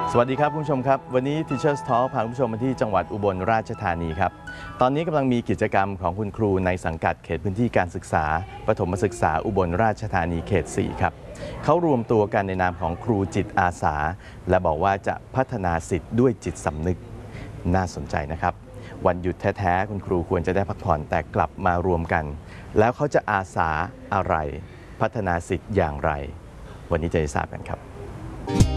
สวัสดีครับคุณผู้ชมครับวันนี้ Teachers Talk พาคุณผู้ชมมาที่จังหวัดอุบลราชธานีครับตอนนี้กำลังมีกิจกรรมของคุณครูในสังกัดเขตพื้นที่การศึกษาประถมศึกษาอุบลราชธานีเขต 4 ครับเขารวมตัวกันในนามของครูจิตอาสาและบอกว่าจะพัฒนาสิทธิ์ด้วยจิตสำนึกน่าสนใจนะครับวันหยุดแท้ๆคุณครูควรจะได้พักผ่อนแต่กลับมารวมกันแล้วเขาจะอาสาอะไรพัฒนาสิทธิ์อย่างไรวันนี้จะได้ทราบกันครับ